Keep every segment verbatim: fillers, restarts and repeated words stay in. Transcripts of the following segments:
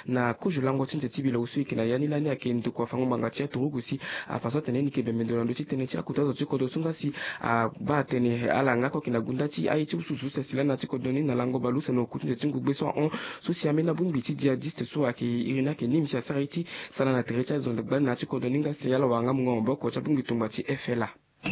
na kujulango tsinze tibila usuiki na yani lani akendu kwa fango mangatia turugusi afaso teneni kebemendo ndo titene tia kutazo chikodo sungasi a ba tene ala ngako kinagunda ti ai ti ususu sesilana chikodo ni na lango balusa no kutinze tingu beso on susi amena bumbi ti jihadiste so ake irina ke nimsha sariti sana na terecha zonde bana chikodo ninga seyala wanga mngombo ko chabungi tumbati efela.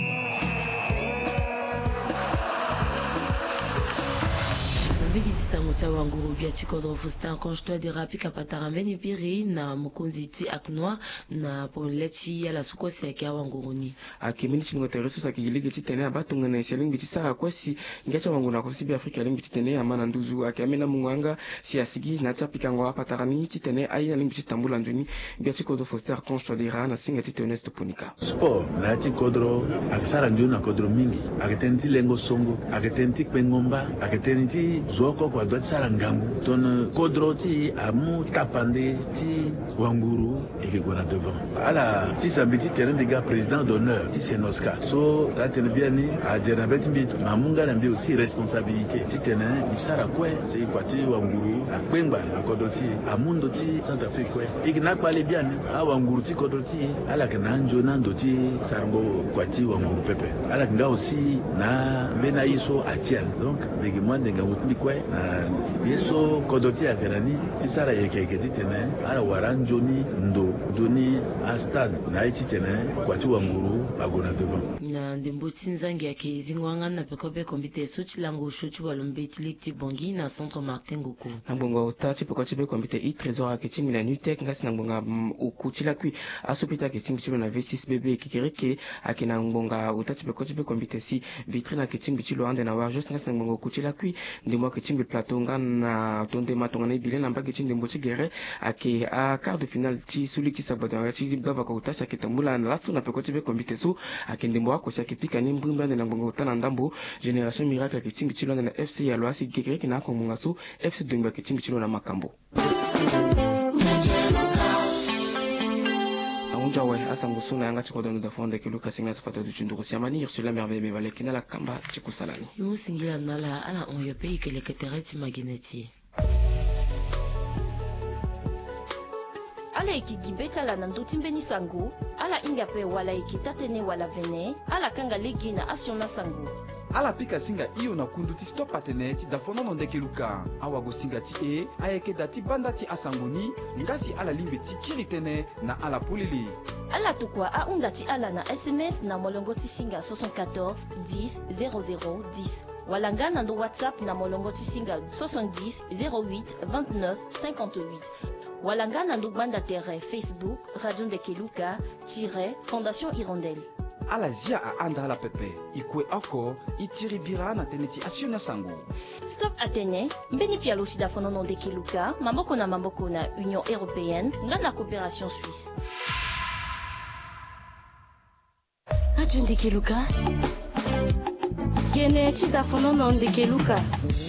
Sangucha wanguru bia chikodro fusta konstwa de rapika patarambeni piri na mukunziti aknoa na poleti ya la sukosi ya kia wanguruni. Akimini chingo tereso sa kigiligi titene abatunga na isialing biti sara kwesi ngacha wangu na kosibi Afrika ling biti tene amana nduzu akiamena munganga siasigi na chapika ngwa patarami titene aina ling biti tambula njuni bia chikodro fusta konstwa de rana singa titene stopunika. Sport na chikodro akisara njuna kodro mingi akitenti lengo songo akitenti kwengomba akitenti zoko kwa doit sarangambu ton kodroti amu tapande ti wanguru et que gona devant ala ti sambiti terrain de gars président d'honneur ti senoska so ta tene biani a jerabet bit mamunga na bi aussi responsabilité ti tene bisara kwe c'est quoi ti wanguru a kwengba na kodroti amundo ti Centre Afrique kwe igna kwale biani a wanguru ti kodroti ala kana njona ndo ti sarango kwa ti wanguru pepe ala nga aussi na bena iso atiel donc bigi moi de ngamuti kwe yeso kodoti ya kanani tisara yekeke titene ala waranjoni ndo doni a stade na ititene kwa tu wanguru agona devant na ndimbo tsinzangi ya kizingwanga na pekope kombite suchi langu shuchu walumbeti likti bongi na centre Martin Ngoko na mbongo utati pekope be kombite i trésor aketimi na nutek ngasi na mbonga ukutila kwi asopita ketimi chilo na V six B B kikereke akina mbonga utati pekope be kombite si vitrine aketimi chilo ande na warjos ngasi na mbonga ukutila kwi ndimo aketimi platonga na tonde matonga na ibile na mbaki chinde mbochi gere ake a quart de finale ti suli ki sabada ti baba ko utasa kitambula na laso na pekote be kombite so ake ndimbo wako sia kipika ni mbumba na mbongo utana ndambo generation miracle kitingi chilo na F C ya loasi gere kina ko mungaso F C Dunga kitingi chilo na makambo Aunjawe asangusu na yanga chikodo da fonde ke Lucas Ignace fata du chunduru siamani sur la merveille me vale kina la kamba chikusalani musingila nala ala on yo pays que le ketereti magineti ala ikigibeta la nanduti mbeni sangu ala inga pe wala ikitatene wala vene ala kanga legi na asiona sangu ala pika singa iyo na kunduti stop pateneti da fono no ndeke luka awa go singa ti e ayeke dati banda ti asanguni ngasi ala limbe ti kiritene na ala pulili ala tukwa a unda ti ala na S M S na molongo ti singa soixante-quatorze dix zéro zéro dix walanga na ndo WhatsApp na molongo ti singa soixante-dix zéro huit vingt-neuf cinquante-huit walanga na ndo banda terre Facebook Radio Ndekeluka tire Fondation Hirondelle ala zia a anda ala pepe ikwe ako itiri bira na teneti asiona sangu Stop Atene mbeni pia losi da fono no Ndekeluka mamboko na mamboko na Union Européenne nga na coopération suisse Radio Ndekeluka Kene chida fono no Ndekeluka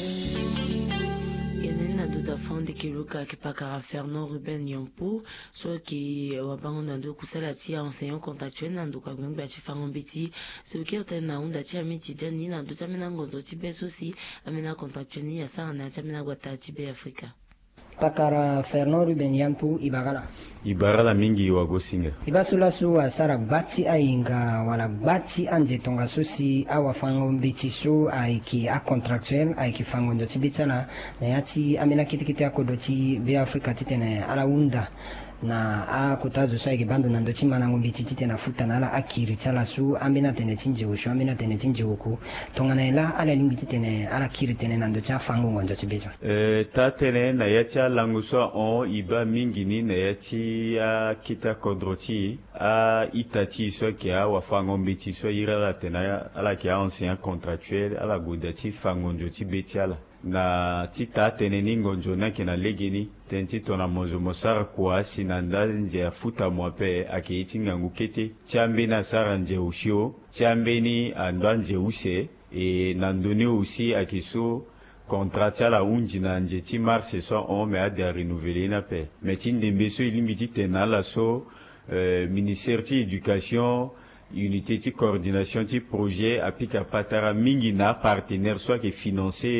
da fonde keluka kipaka Fernand Ruben Yampo so ki wabango nando kusala ti enseignant contractuel nando ka ngba ti fango biti so kirte na unda ti amiti jani nando tamina ngozo ti beso si amina contractuel ni ya sa na tamina gwata ti be Afrika pakara Fernand Ruben Yampo ibagala ibagala mingi wa gosinga ibasula su asara gbati ainga wala gbati anje tonga sosi awa fango mbiti so aiki a contractuel aiki fango ndo tibitala na yati amina kitikiti akodo ti be Afrika titene ala unda na a kutazo so aiki bando nando ti mana ngombi titi na futa na ala akiri tala su amina tene tinje usho amina tene tinje uku tonga na ila ala limbi titene ala kiri tene nando cha fango ngonjo tibisa eh tatene na yati langu so on iba mingi ni na yati a kita kodroti a itati so ki a wa fango mbiti so ira la tena ala ki a ancien contractuel ala godati fango njoti betiala na tita teneni ngonjo na kena legini tenti tona mozo mosara kwa sinanda nje afuta mwape akeiti ngangu kete chambe na sara nje ushio chambe ni andwa nje use e nandoni usi akiso contrat la unji na nje ti mars so on me a de renouveler na pe mais ndembe so ilimiti tena la so euh, ministère ti éducation unité ti coordination ti projet apika patara mingi na partenaire soit que financé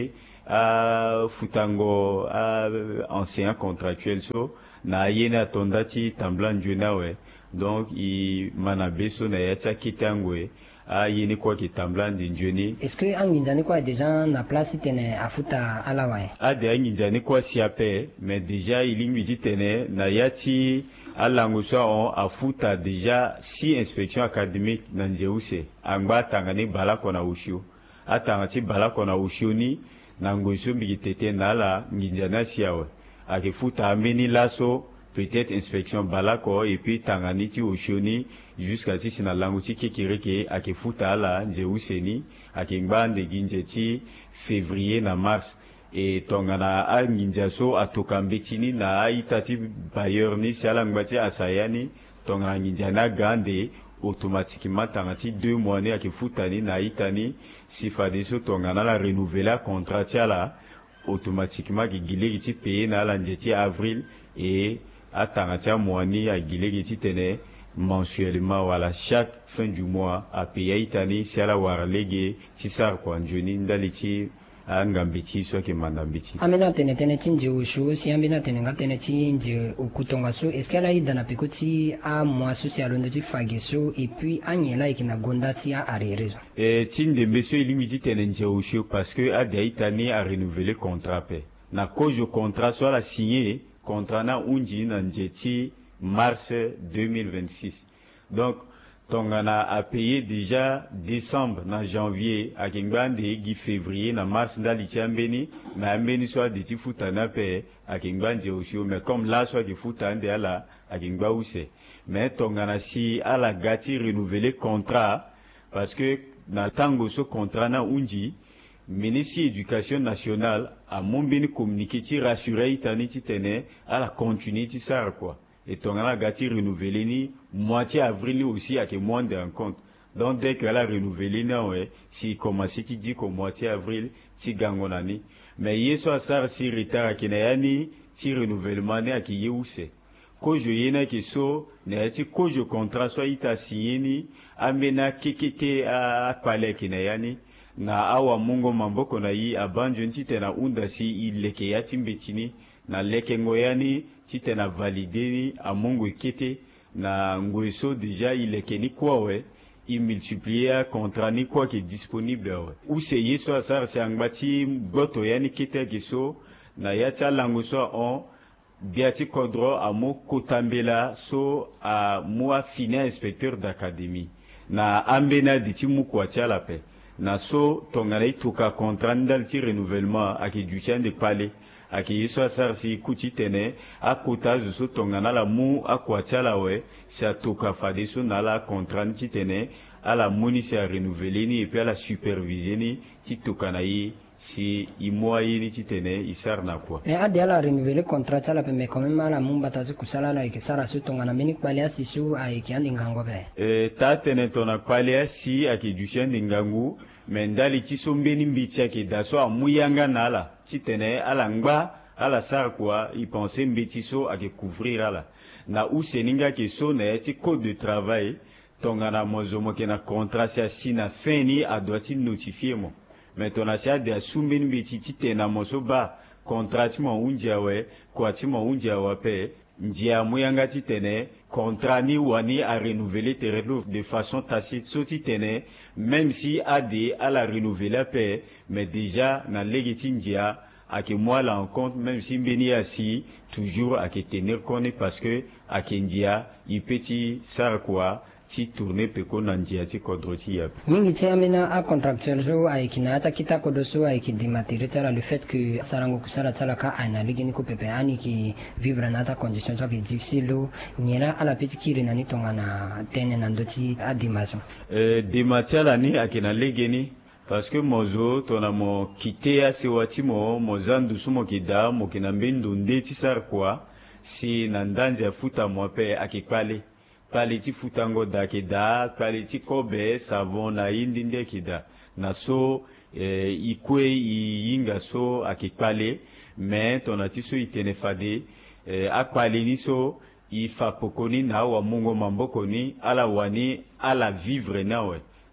a futango a enseignant contractuel so na yena tondati tamblan junawe donc i manabeso na yata kitangwe a yeni kwa kitamblan dinjoni. Est-ce que anginjani kwa déjà na place tene afuta alawae a de anginjani kwa siape mais déjà ilingi tene na yati alango so on afuta déjà si inspection académique na njeuse angba tangani bala kona ushio atangati bala kona ushioni na ngoiso mbigitete nala nginjana siawe akifuta ameni laso peut-être inspection balako et puis tangani ti ushioni jusqu'à ti sina lango ti kekireke akifuta ala njeuseni akingba ndeginje ti février na mars et tongana a nginjaso atokambetini na aitati bailleur ni sala ngbati asayani tongana nginjana gande automatiquement tangati deux mois ni akifutani na itani sifadiso tongana la renouveler contrat tiala automatiquement ki gilegi ti paye na la njeti avril et atangati a mois ni a gilegi ti tene mensuellement wala chaque fin du mois a paye itani sala warlege ti sar kwa njoni ndali ti angambiti so ke mandambiti amena tene tene tinje ushu si ambina tene ngatene tinje ukutonga so est-ce qu'elle a ida na pikoti a moi social ndo ti fageso et puis anyela ikina gondati a arerezo eh tinde monsieur limiti tene nje ushu parce que a daitani a renouveler contrat pe na kojo contrat so la signé contrat na unji na njeti mars deux mille vingt-six donc tongana a payé déjà décembre na janvier a kingbande gi février na mars ndali chambeni na ambeni so de ti futa na pe a kingbanje osho mais comme là so ki futa ande ala a kingba use mais tongana si ala gati renouveler contrat parce que na tango so contrat na unji ministre éducation nationale a mombeni communiquer ti rassurer itani ti tene ala continuer ti sar quoi. Et ton a gâti renouvelé ni moitié avril aussi à que moins d'un compte. Donc dès qu'elle a renouvelé non ouais, si commencé tu dis qu'au moitié avril ti gangonani. Mais hier soit ça si retard à kenayani ti renouvellement ne à qui yeuse. Ko je yena ki so ne ti ko je contrat soit ita signé ni amena kekete a pale kenayani na awa mungo mamboko na yi abanjo ntite na unda si ileke ya timbetini na leke ngoyani tite na validé a mungu kete na ngweso déjà ileke ni kwa we i multiplier contrat ni kwa qui est disponible we ou se yeso asar se angbati goto yani kete kiso na yacha langoso on biati kodro amo kotambela so a moi fini inspecteur d'académie na ambena diti mukwa chala pe na so tongana ituka contrat ndal ti renouvellement aki duchan de palais aki yeso asar si kuti tene akota so tongana la mu akwachala we sa toka fade so na la contrat ti tene ala moni se renouveler ni et puis ala superviser ni ti tokana yi si i moyen ni ti tene isar na quoi mais ade ala renouveler contrat chala pe mais quand même ala mumba ta zu kusala la ke sara so tongana meni kwalia si su ai ki andi ngango be eh ta tene tona kwalia si aki duchan de ngangu mais ndali ti sombeni mbiti aki daso amuyanga nala ti tene ala ngba ala sar quoi il pensait mbiti so aki couvrir ala na useninga ke so na ti code de travail tongana mozomo ke na contrat si asina fini a doit il notifier mo mais tona si ade asumbeni mbiti ti tena moso ba contrat ti mo unja we kwa ti mo unja wa pe njia muyanga ti tene contrat ni wani a renouveler terreno de façon tacite so ti tene même si ade a la renouveler pe mais déjà na legi ti njia à que moi là en compte même si mbeni assis toujours à que tenir compte parce que à kendia il petit ça quoi ti tourner pe ko nandia ti kodroti ya mingi ti amena a contractuel zo ai kinata kita ko doso ai ki dimaterial le fait que sarango kusara tsala ka ana ligi ni ko pepe ani ki vivre na ta condition so ki difficile nyera ala petit kiri na ni tongana tene na ndoti adimaso euh dimaterial ani akina legeni parce que mozo tona mo kite ase wati mo mozandu sumo kida mo kinambendo ndeti sar kwa si nandanja futa mo pe akipale pale ti futango da kida pale ti kobe savon na indi nde kida na so eh, ikwe yinga so akipale mais tona ti so itene fade eh, akpale ni so ifa pokoni na wa mungo mamboko ni ala wani ala vivre na we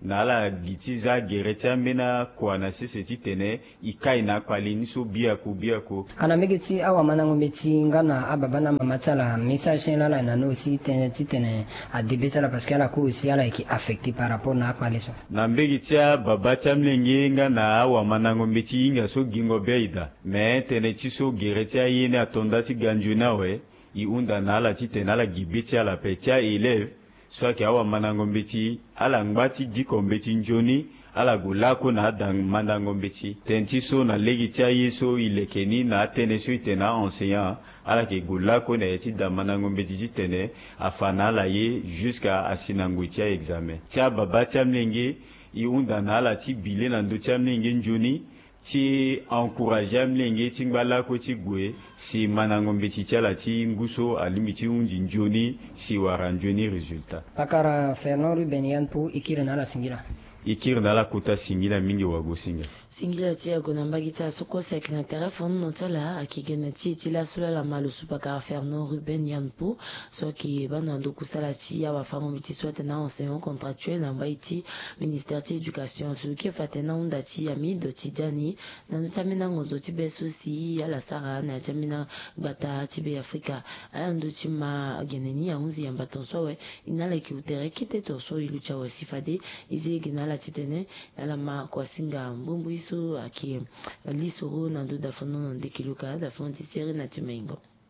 na ala giti za gereti ambena kwa na sese ti tene ikai na kwali ni so biako biako kana mege ti awa manango beti ngana ababa na mama tsala message la la na no si tene ti tene a debeta la parce que ala ko aussi ala qui affecté par rapport na kwali so na mbegi ti baba chamlenge ngana awa manango beti inga so gingo beida me tene ti so gereti ayene atonda ti ganju na we i unda na ala ti tene ala gibeti ala pe ti élève soit que awa manango mbeti ala ngbati diko mbeti njoni ala gulako na dang mandango mbeti tenti so na legi tia yeso ilekeni na tene so itena enseignant ala ke gulako na yeti da mandango mbeti jitene afana la ye jusqu'à asinangu tia examen tia baba tia mlenge i unda na ala ti bile na ndo tia mlenge njoni ti encourager mlenge ti ngbala ko ti gwe si manango mbeti tia la ti nguso alimi ti unji njoni si wara njoni resultat pakara Fernand Ruben Yampo ikiri na la singira ikiri na la kota singila mingi wago singa singila ti ago na mbagi ti asoko sek na telefone no ti ala ayeke na ti e ti laso la malusu pakara Fernand Ruben Yampo so ayeke bana ando kusala ti awafango mbi ti so atene enseignant contractuel na mbagi ti ministère ti éducation so yeke fa atene ahunda ti amido ti diani na ndö ti ambeni angonzo ti be so si ala sara na ya ti ambeni gbata ti be afrika ala ndö ti ma agene ni ahunzi yamba tonso awe e na ala yeke utere kite tonso e lu ti awe si fade e zi ege na ala ti tene ala ma kuasinga mbumbu iso ayeke lisoro na ndö dafono na ndeke luka dafono ti sere na ti maingo.